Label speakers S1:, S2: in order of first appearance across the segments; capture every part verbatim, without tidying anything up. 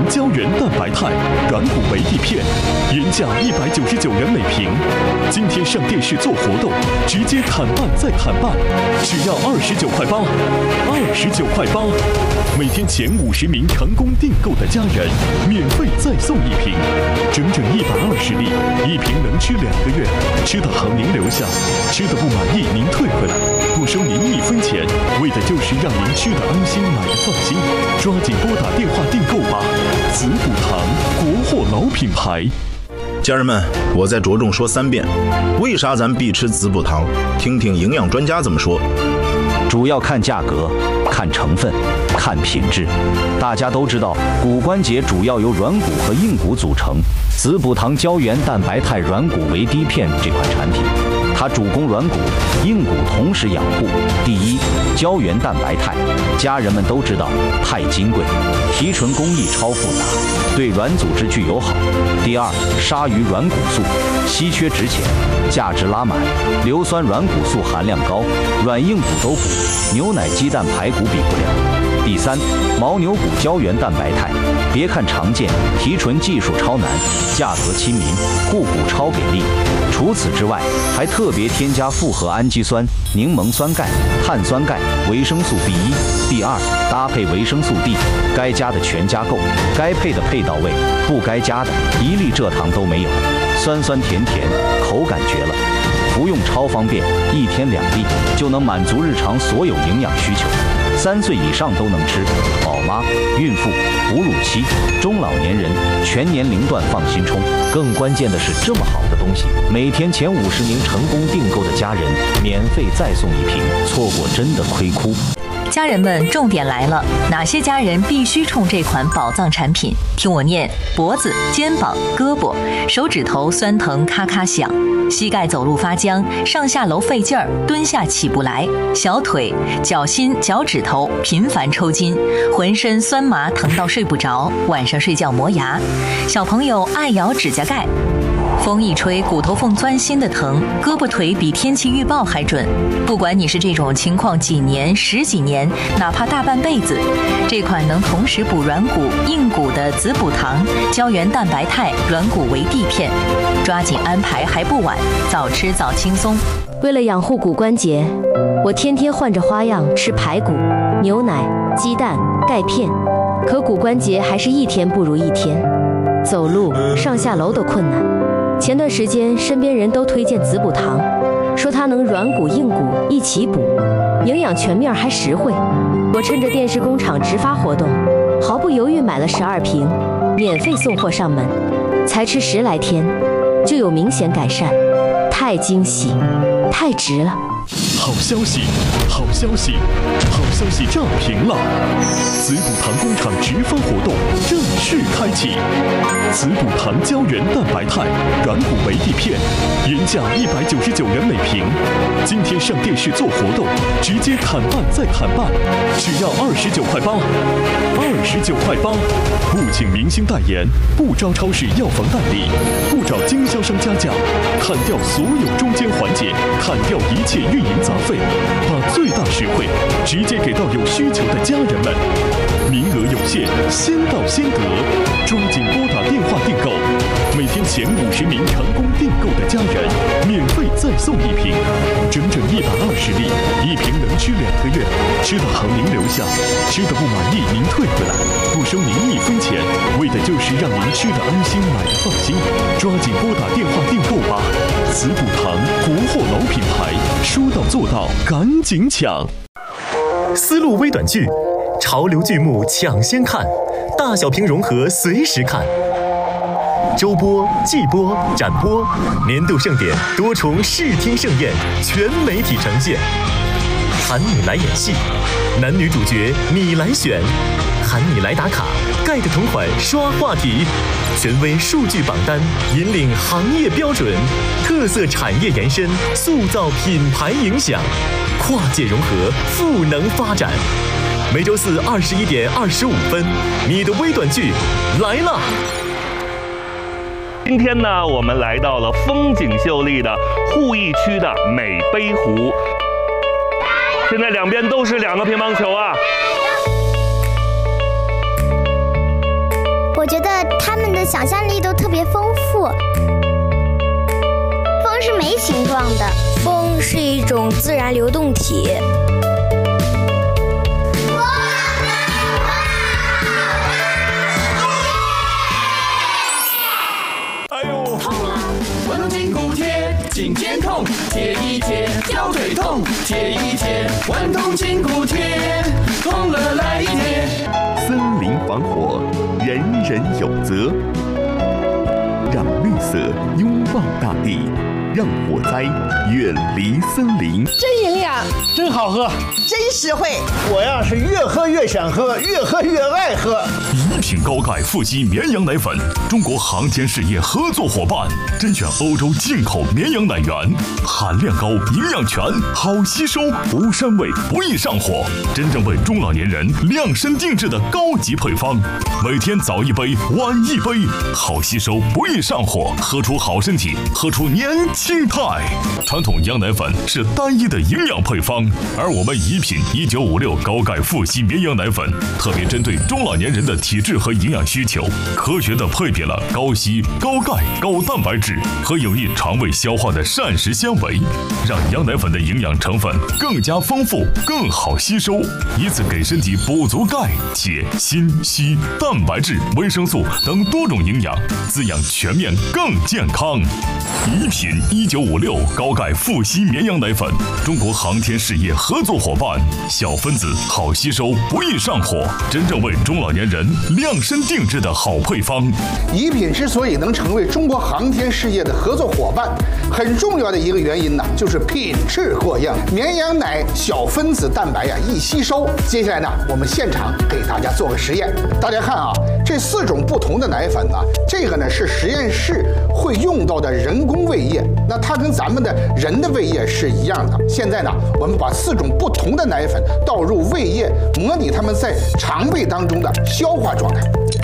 S1: 胶原蛋白肽软骨维 D 片，原价一百九十九元每瓶，今天上电视做活动，直接砍半再砍半，只要二十九块八，二十九块八。每天前五十名成功订购的家人，免费再送一瓶，整整一百二十粒，一瓶能吃两个月，吃的好您留下，吃的不满意您退回来，不收您一分钱，为的就是让您吃的安心，买的放心。抓紧拨打电话订购吧，子补堂，国货老品牌。
S2: 家人们，我再着重说三遍，为啥咱必吃子补堂？听听营养专家怎么说。
S3: 主要看价格，看成分，看品质。大家都知道，骨关节主要由软骨和硬骨组成。子补堂胶原蛋白肽软骨维 D 片这款产品，它主攻软骨、硬骨同时养护。第一，胶原蛋白肽，家人们都知道太金贵，提纯工艺超复杂，对软组织具有好。第二，鲨鱼软骨素，稀缺值钱，价值拉满，硫酸软骨素含量高，软硬骨都补，牛奶、鸡蛋、排骨比不了。第三，牦牛骨胶原蛋白肽，别看常见，提纯技术超难，价格亲民，护骨超给力。除此之外，还特别添加复合氨基酸、柠檬酸钙、碳酸钙、维生素 B 一。第二，搭配维生素 D， 该加的全加够，该配的配到位，不该加的一粒蔗糖都没有，酸酸甜甜，口感绝了。服用超方便，一天两粒就能满足日常所有营养需求。三岁以上都能吃，宝妈、孕妇、哺乳期、中老年人全年龄段放心冲。更关键的是，这么好的东西，每天前五十名成功订购的家人免费再送一瓶，错过真的亏哭。
S4: 家人们，重点来了，哪些家人必须冲这款宝藏产品？听我念：脖子、肩膀、胳膊、手指头酸疼咔咔响，膝盖走路发僵，上下楼费劲儿，蹲下起不来，小腿、脚心、脚趾头频繁抽筋，浑身酸麻疼到睡不着，晚上睡觉磨牙，小朋友爱咬指甲盖。风一吹，骨头缝钻心的疼，胳膊腿比天气预报还准。不管你是这种情况几年、十几年，哪怕大半辈子，这款能同时补软骨、硬骨的子补堂胶原蛋白肽软骨维 D 片，抓紧安排还不晚，早吃早轻松。
S5: 为了养护骨关节，我天天换着花样吃排骨、牛奶、鸡蛋、钙片，可骨关节还是一天不如一天，走路、上下楼都困难。前段时间身边人都推荐子补堂，说它能软骨硬骨一起补，营养全面还实惠。我趁着电视工厂直发活动，毫不犹豫买了十二瓶，免费送货上门，才吃十来天就有明显改善，太惊喜，太值了。
S1: 好消息，好消息，好消息炸屏了！子补堂工厂直发活动正式开启。子补堂胶原蛋白肽软骨维 D 片，原价一百九十九元每瓶，今天上电视做活动，直接砍半再砍半，只要二十九块八，二十九块八。不请明星代言，不招超市药房代理，不找经销商加价，砍掉所有中间环节，砍掉一切运营杂费，把最大实惠直接给到有需求的家人们。名额有限，先到先得，抓紧拨打电话订购。每天前五十名成功订购的家人，免费再送一瓶，整整一百二十粒，一瓶能吃两个月，吃的好您留下，吃的不满意您退回来，不收您一分钱，为的就是让您吃的安心，买的放心。抓紧拨打电话订购吧，子补堂，国货老品牌，说到做到，赶紧抢！
S6: 丝路微短剧，潮流剧目抢先看，大小屏融合随时看。周播、季播、展播，年度盛典多重视听盛宴，全媒体呈现。喊你来演戏，男女主角你来选，喊你来打卡，盖的同款刷话题，权威数据榜单引领行业标准，特色产业延伸，塑造品牌影响，跨界融合，赋能发展。每周四二十一点二十五分，你的微短剧来了。
S7: 今天呢，我们来到了风景秀丽的鄠邑区的美碑湖。现在两边都是两个乒乓球啊。
S8: 我我觉得他们的想象力都特别丰富。风是没形状的，
S9: 风是一种自然流动体。
S1: 哎呦，痛啊！滚动筋骨贴，颈肩痛，贴一贴；腰腿痛，贴一贴。滚动筋骨贴，痛了来一贴。森林防火，人人有责。让绿色拥抱大地，让火灾远离森林。
S10: 真营养，
S11: 真好喝，
S10: 真实惠。
S11: 我呀是越喝越想喝，越喝越爱喝。
S1: 一品高钙富硒绵羊奶粉，中国航天事业合作伙伴，甄选欧洲进口绵羊奶源，含量高，营养全，好吸收，无膻味，不易上火，真正为中老年人量身定制的高级配方。每天早一杯，晚一杯，好吸收，不易上火，喝出好身体，喝出年轻态。传统羊奶粉是单一的营养配方，而我们宜品一九五六高钙富硒绵羊奶粉，特别针对中老年人的体质和营养需求，科学的配比了高硒、高钙、高蛋白质和有益肠胃消化的膳食纤维，让羊奶粉的营养成分更加丰富，更好吸收，以此给身体补足钙、铁、锌、硒、蛋白质、维生素等多种营养，滋养全面更健康。宜品一九五六高钙富硒绵羊奶粉，中国航天事业合作伙伴，小分子好吸收，不易上火，真正为中老年人量身定制的好配方。
S11: 宜品之所以能成为中国航天事业的合作伙伴，很重要的一个原因呢，就是品质过硬，绵羊奶小分子蛋白呀易吸收。接下来呢，我们现场给大家做个实验，大家看啊，这四种不同的奶粉呢，这个呢是实验室会用到的人工胃液，那它跟咱们的人的胃液是一样的。现在呢，我们把四种不同的奶粉倒入胃液，模拟它们在肠胃当中的消化状态。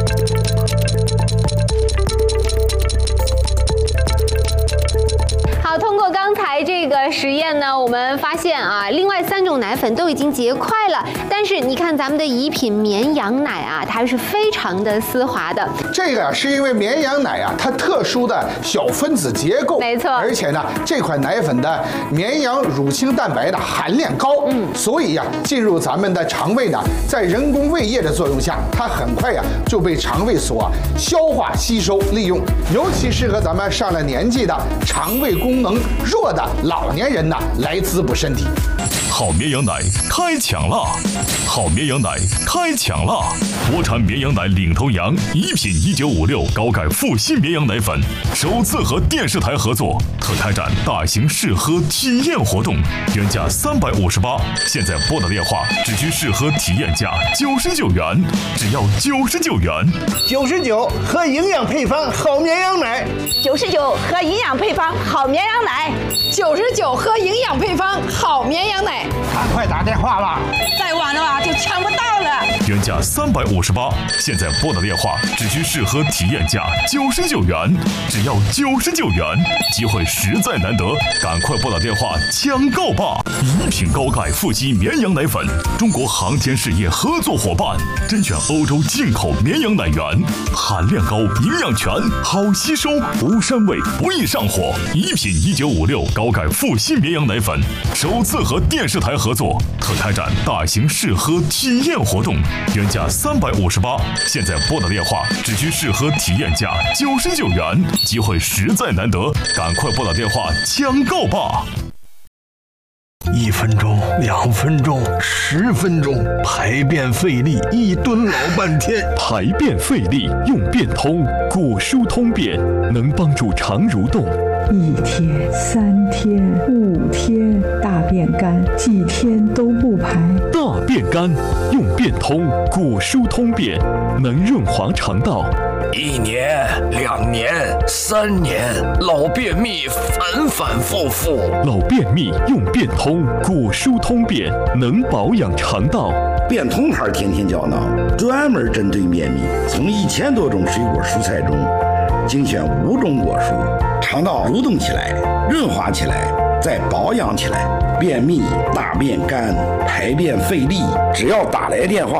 S12: 好，通过刚才这个实验呢，我们发现啊，另外三种奶粉都已经结块了，但是你看咱们的宜品绵羊奶啊，它是非常的丝滑的。
S11: 这个是因为绵羊奶啊，它特殊的小分子结构，
S12: 没错，
S11: 而且呢，这款奶粉的绵羊乳清蛋白的含量高，嗯，所以呀、啊，进入咱们的肠胃呢，在人工胃液的作用下，它很快呀、啊、就被肠胃所、啊、消化吸收利用，尤其适合咱们上了年纪的肠胃功能弱的老年人呢来滋补身体。
S1: 好绵羊奶开抢了！好绵羊奶开抢了！国产绵羊奶领头羊宜品一九五六高钙富硒绵羊奶粉首次和电视台合作，特开展大型试喝体验活动，原价三百五十八，现在拨打电话只需试喝体验价九十九元，只要九十九元。
S11: 九十九喝营养配方好绵羊奶，
S10: 九十九喝营养配方好绵羊奶，九十九喝营养配方好绵羊奶。
S11: 赶快打电话吧，
S10: 再晚了啊就抢不到了。
S1: 原价三百五十八，现在拨打电话只需试喝体验价九十九元，只要九十九元，机会实在难得，赶快拨打电话抢购吧！宜品高钙富硒绵羊奶粉，中国航天事业合作伙伴，甄选欧洲进口绵羊奶源，含量高，营养全，好吸收，无膻味，不易上火。宜品一九五六高钙富硒绵羊奶粉首次和电视台合作，特开展大型试喝体验活动，原价三百五十八，现在拨打电话只需试喝体验价九十九元，机会实在难得，赶快拨打电话抢购吧！
S13: 一分钟，两分钟，十分钟，排便费力，一蹲老半天。
S1: 排便费力用便通，果蔬通便能帮助肠蠕动。
S14: 一天、三天、五天，大便干，几天都不排。
S1: 大便干用便通，果蔬通便能润滑肠道。
S15: 一年、两年、三年，老便秘反反复复。
S1: 老便秘用便通，果蔬通便能保养肠道。
S16: 便通牌天天胶囊专门针对便秘，从一千多种水果蔬菜中精选五种果蔬，肠道蠕动起来，润滑起来，再保养起来。便秘、大便干、排便费力，只要打来电话，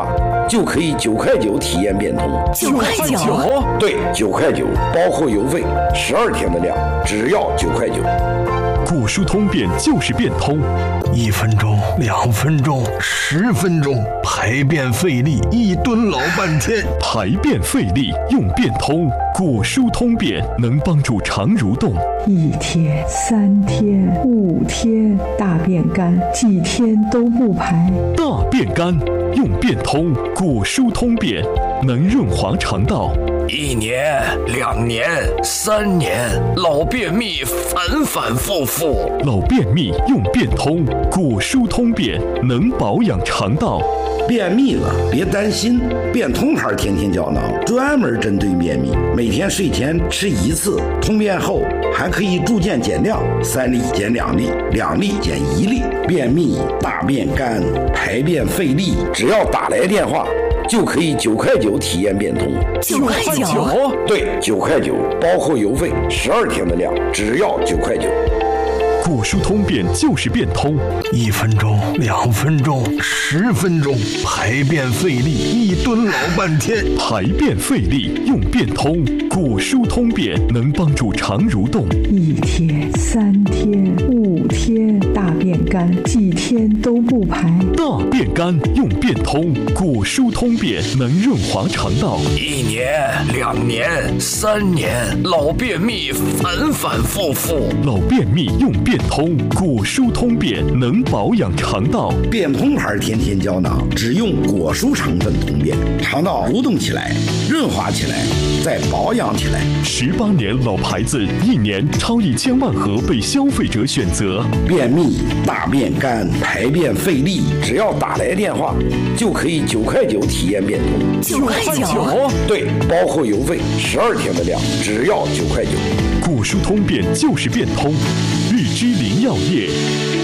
S16: 就可以九块九体验变通。
S4: 九块九？
S16: 对，九块九，包括邮费，十二天的量，只要九块九。
S1: 果蔬通便就是变通，
S13: 一分钟、两分钟、十分钟，排便费力，一蹲老半天。
S1: 排便费力用变通，果蔬通便能帮助肠蠕动。
S14: 一天、三天、五天，大便干，几天都不排。
S1: 大便干用变通，果蔬通便能润滑肠道。
S15: 一年、两年、三年，老便秘反反复复。
S1: 老便秘用变通，果蔬通便能保养肠道。
S16: 便秘了别担心，变通牌天天胶囊专门针对便秘，每天睡前吃一次，通便后还可以逐渐减量，三粒减两粒，两粒减一粒。便秘、大便干、排便费力，只要打来电话就可以九块九体验变通。
S4: 九块九？
S16: 对，九块九，包括邮费，十二天的量，只要九块九。
S1: 果蔬通便就是变通，
S13: 一分钟、两分钟、十分钟，排便费力，一蹲老半天。
S1: 排便费力用变通，果蔬通便能帮助肠蠕动。
S14: 一天、三天、五天，大便干，几天都不排。
S1: 大便干用变通，果蔬通便能润滑肠道。
S15: 一年、两年、三年，老便秘反反复复。
S1: 老便秘用变通，果蔬通便能保养肠道。
S16: 变通牌天天胶囊只用果蔬成分通便，肠道蠕动起来，润滑起来，再保养起来。
S1: 十八年老牌子，一年超一千万盒被消费者选择。
S16: 便秘、大便干、排便费力，只要打来电话就可以九块九体验变通。
S4: 九块九？
S16: 对，包括邮费，十二天的量，只要九块九。
S1: 果蔬通便就是变通，日之林药业。